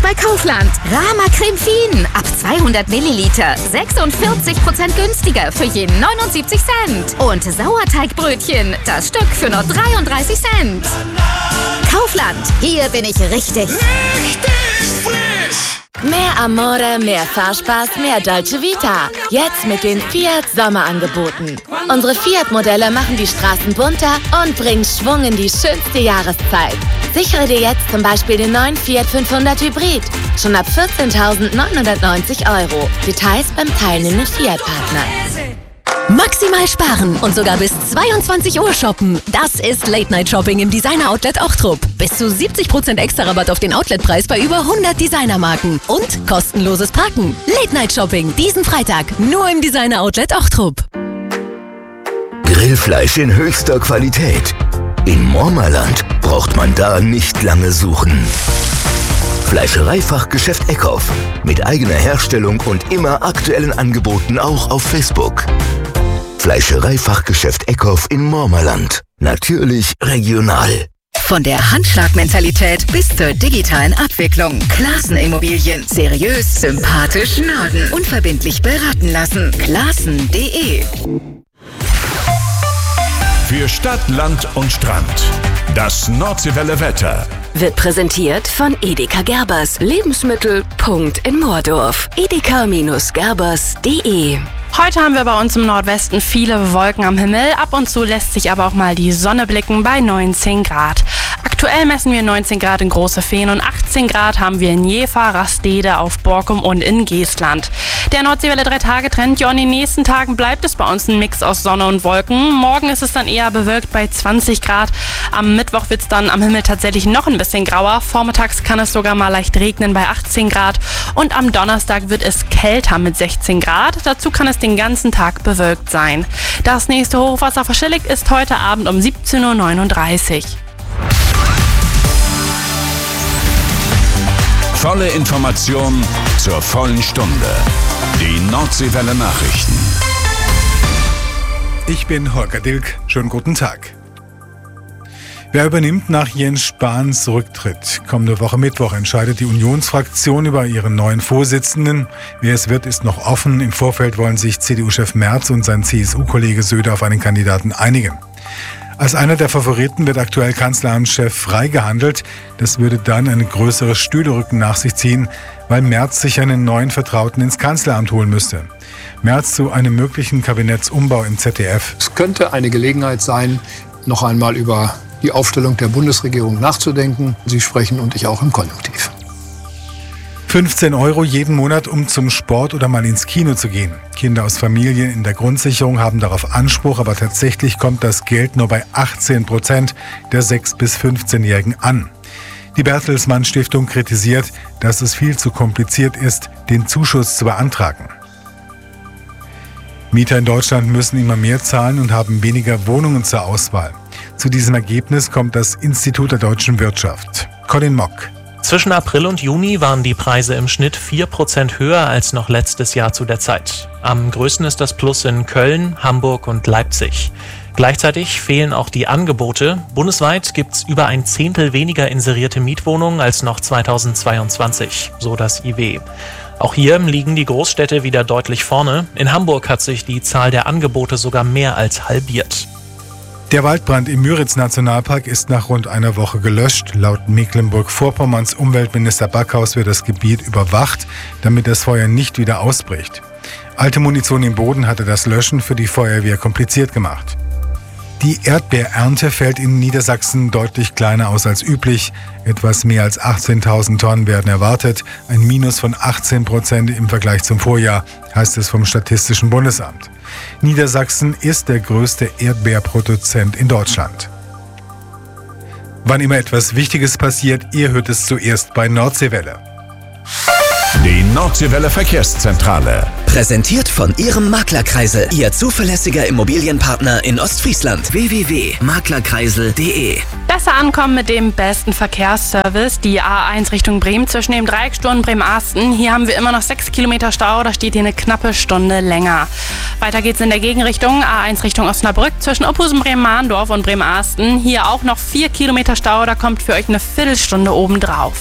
bei Kaufland. Rama Creme Fien ab 200 Milliliter. 46% günstiger für je 79 Cent. Und Sauerteigbrötchen, das Stück für nur 33 Cent. Kaufland, hier bin ich richtig. Richtig frisch! Mehr Amore, mehr Fahrspaß, mehr Dolce Vita. Jetzt mit den Fiat Sommerangeboten. Unsere Fiat-Modelle machen die Straßen bunter und bringen Schwung in die schönste Jahreszeit. Sichere dir jetzt zum Beispiel den neuen Fiat 500 Hybrid. Schon ab 14.990 €. Details beim teilnehmenden Fiat-Partner. Maximal sparen und sogar bis 22 Uhr shoppen. Das ist Late-Night-Shopping im Designer-Outlet Ochtrup. Bis zu 70% extra Rabatt auf den Outletpreis bei über 100 Designermarken. Und kostenloses Parken. Late-Night-Shopping diesen Freitag nur im Designer-Outlet Ochtrup. Grillfleisch in höchster Qualität. In Mormerland braucht man da nicht lange suchen. Fleischereifachgeschäft Eckhoff. Mit eigener Herstellung und immer aktuellen Angeboten auch auf Facebook. Fleischereifachgeschäft Eckhoff in Mormerland. Natürlich regional. Von der Handschlagmentalität bis zur digitalen Abwicklung. Classen Immobilien. Seriös, sympathisch, Norden. Unverbindlich beraten lassen. Classen.de. Für Stadt, Land und Strand. Das Nordseewelle Wetter. Wird präsentiert von Edeka Gerbers. Lebensmittel. In Moordorf. edeka-gerbers.de. Heute haben wir bei uns im Nordwesten viele Wolken am Himmel. Ab und zu lässt sich aber auch mal die Sonne blicken bei 19 Grad. Aktuell messen wir 19 Grad in Großefehn und 18 Grad haben wir in Jever, Rastede, auf Borkum und in Geestland. Der Nordseewelle 3-Tage-Trend, ja, in den nächsten Tagen bleibt es bei uns ein Mix aus Sonne und Wolken. Morgen ist es dann eher bewölkt bei 20 Grad. Am Mittwoch wird es dann am Himmel tatsächlich noch ein bisschen grauer. Vormittags kann es sogar mal leicht regnen bei 18 Grad. Und am Donnerstag wird es kälter mit 16 Grad. Dazu kann es den ganzen Tag bewölkt sein. Das nächste Hochwasser vor Schillig ist heute Abend um 17.39 Uhr. Volle Information zur vollen Stunde. Die Nordseewelle Nachrichten. Ich bin Holger Dilk. Schönen guten Tag. Wer übernimmt nach Jens Spahns Rücktritt? Kommende Woche Mittwoch entscheidet die Unionsfraktion über ihren neuen Vorsitzenden. Wer es wird, ist noch offen. Im Vorfeld wollen sich CDU-Chef Merz und sein CSU-Kollege Söder auf einen Kandidaten einigen. Als einer der Favoriten wird aktuell Kanzleramtschef Frey gehandelt. Das würde dann eine größere Stühlerücken nach sich ziehen, weil Merz sich einen neuen Vertrauten ins Kanzleramt holen müsste. Merz zu einem möglichen Kabinettsumbau im ZDF. Es könnte eine Gelegenheit sein, noch einmal über die Aufstellung der Bundesregierung nachzudenken. Sie sprechen und ich auch im Konjunktiv. 15 € jeden Monat, um zum Sport oder mal ins Kino zu gehen. Kinder aus Familien in der Grundsicherung haben darauf Anspruch, aber tatsächlich kommt das Geld nur bei 18% der 6- bis 15-Jährigen an. Die Bertelsmann Stiftung kritisiert, dass es viel zu kompliziert ist, den Zuschuss zu beantragen. Mieter in Deutschland müssen immer mehr zahlen und haben weniger Wohnungen zur Auswahl. Zu diesem Ergebnis kommt das Institut der deutschen Wirtschaft. Colin Mock. Zwischen April und Juni waren die Preise im Schnitt 4% höher als noch letztes Jahr zu der Zeit. Am größten ist das Plus in Köln, Hamburg und Leipzig. Gleichzeitig fehlen auch die Angebote. Bundesweit gibt es über ein Zehntel weniger inserierte Mietwohnungen als noch 2022, so das IW. Auch hier liegen die Großstädte wieder deutlich vorne. In Hamburg hat sich die Zahl der Angebote sogar mehr als halbiert. Der Waldbrand im Müritz-Nationalpark ist nach rund einer Woche gelöscht. Laut Mecklenburg-Vorpommerns Umweltminister Backhaus wird das Gebiet überwacht, damit das Feuer nicht wieder ausbricht. Alte Munition im Boden hatte das Löschen für die Feuerwehr kompliziert gemacht. Die Erdbeerernte fällt in Niedersachsen deutlich kleiner aus als üblich. Etwas mehr als 18.000 Tonnen werden erwartet, ein Minus von 18% im Vergleich zum Vorjahr, heißt es vom Statistischen Bundesamt. Niedersachsen ist der größte Erdbeerproduzent in Deutschland. Wann immer etwas Wichtiges passiert, ihr hört es zuerst bei Nordseewelle. Die Nordseewelle Verkehrszentrale. Präsentiert von Ihrem Maklerkreisel, Ihr zuverlässiger Immobilienpartner in Ostfriesland. www.maklerkreisel.de. Besser ankommen mit dem besten Verkehrsservice. Die A1 Richtung Bremen zwischen dem Dreiecksturm Bremen-Asten. Hier haben wir immer noch 6 Kilometer Stau, da steht hier eine knappe Stunde länger. Weiter geht's in der Gegenrichtung, A1 Richtung Osnabrück zwischen Ophusen, Bremen-Mahndorf und Bremen-Asten. Hier auch noch 4 Kilometer Stau, da kommt für euch eine Viertelstunde obendrauf.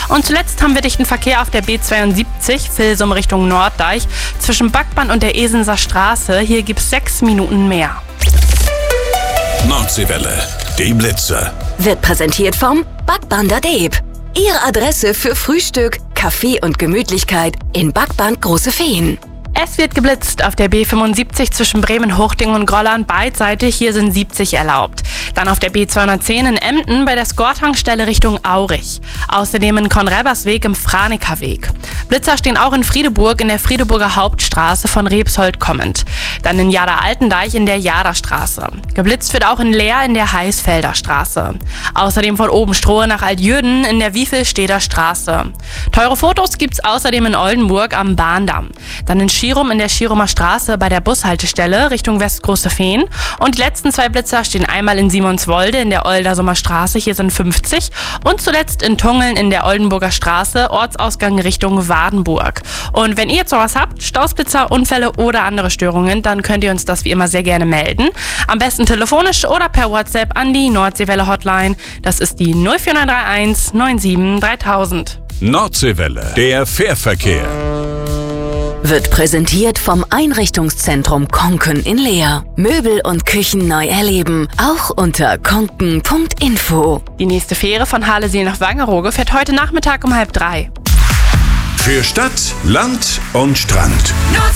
Und zuletzt haben wir dichten Verkehr auf der B72, Vilsum Richtung Norddeich, zwischen Backbahn und der Esenser Straße. Hier gibt es 6 Minuten mehr. Nordseewelle, die Blitzer. Wird präsentiert vom Backbander Deeb. Ihre Adresse für Frühstück, Kaffee und Gemütlichkeit in Backband Große Feen. Es wird geblitzt auf der B75 zwischen Bremen-Hochding und Grollern beidseitig. Hier sind 70 erlaubt. Dann auf der B210 in Emden bei der Skortankstelle Richtung Aurich. Außerdem in Konrebersweg im Franekerweg. Blitzer stehen auch in Friedeburg in der Friedeburger Hauptstraße von Rebsold kommend. Dann in Jada-Altendeich in der Jadastraße. Geblitzt wird auch in Leer in der Heisfelder Straße. Außerdem von Obenstrohe nach Altjürden in der Wiefelsteder Straße. Teure Fotos gibt's außerdem in Oldenburg am Bahndamm. Dann in Schirum in der Schirumer Straße bei der Bushaltestelle Richtung Westgroße Feen. Und die letzten 2 Blitzer stehen einmal in Simonswolde in der Oldersumer Straße, hier sind 50. Und zuletzt in Tungeln in der Oldenburger Straße, Ortsausgang Richtung Wardenburg. Und wenn ihr jetzt sowas habt, Stausblitzer, Unfälle oder andere Störungen, dann könnt ihr uns das wie immer sehr gerne melden. Am besten telefonisch oder per WhatsApp an die Nordseewelle Hotline. Das ist die 04931 97 3000. Nordseewelle, der Fährverkehr. Wird präsentiert vom Einrichtungszentrum Konken in Leer. Möbel und Küchen neu erleben, auch unter konken.info. Die nächste Fähre von Haleseel nach Wangerooge fährt heute Nachmittag um 2:30. Für Stadt, Land und Strand.